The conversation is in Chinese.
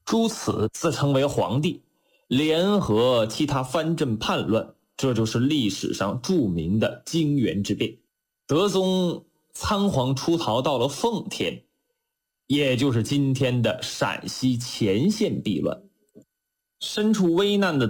朱此自称为皇帝，联合其他藩镇叛乱，这就是历史上著名的泾原之变。德宗仓皇出逃到了奉天，也就是今天的陕西乾县避乱。身处危难的